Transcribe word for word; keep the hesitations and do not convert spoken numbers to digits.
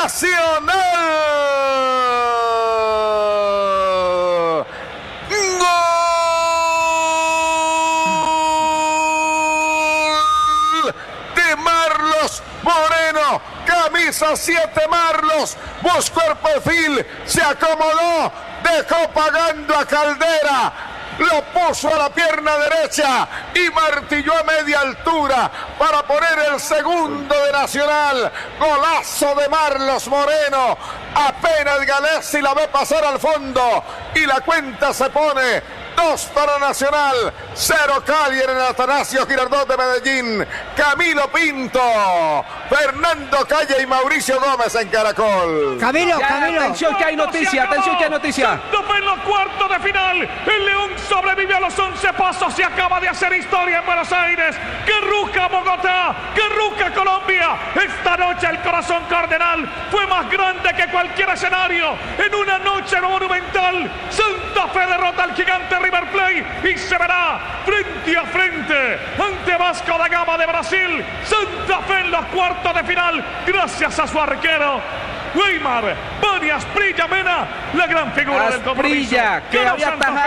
Nacional. Gol de Marlos Moreno. Camisa siete Marlos. Buscó el perfil. Se acomodó. Dejó pagando a Caldera. Lo puso a la pierna derecha y martilló a media altura para poner el segundo de Nacional. Golazo de Marlos Moreno. Apenas Galesi la ve pasar al fondo y la cuenta se pone dos para Nacional, cero Cali en el Atanasio Girardot de Medellín. Camilo Pinto, Fernando Calle y Mauricio Gómez en Caracol. Camilo, Ya, Camilo. atención que hay noticia, atención que hay noticia. Santa Fe en los cuartos de final. El León sobrevive a los once pasos y acaba de hacer historia en Buenos Aires. ¡Que ruja Bogotá! ¡Que ruja Colombia! Esta noche el corazón cardenal fue más grande que cualquier escenario. En una noche monumental, Santa Fe derrota al gigante River Plate y se verá frente a frente ante Vasco da Gama de Brasil. Santa Fe en los cuartos de final gracias a su arquero Weimar Bonias Prilla Mena, la gran figura del compromiso. Asprilla, que Ganó había Santa Fe.